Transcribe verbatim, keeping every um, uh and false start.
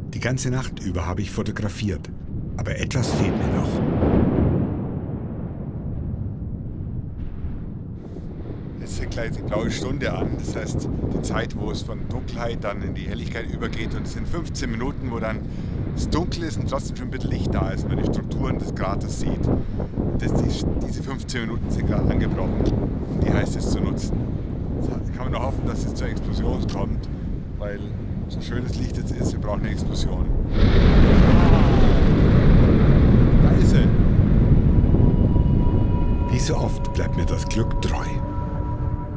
Die ganze Nacht über habe ich fotografiert, aber etwas fehlt mir noch. Jetzt fängt gleich die blaue Stunde an, das heißt die Zeit, wo es von Dunkelheit dann in die Helligkeit übergeht, und es sind fünfzehn Minuten, wo dann es dunkel ist und trotzdem schon ein bisschen Licht da ist, wenn man die Strukturen des Kraters sieht. Das, die, diese fünfzehn Minuten sind gerade angebrochen und die heißt es zu nutzen. Jetzt kann man nur hoffen, dass es zur Explosion kommt, weil so schön das Licht jetzt ist, wir brauchen eine Explosion. Da ist sie. Wie so oft bleibt mir das Glück treu.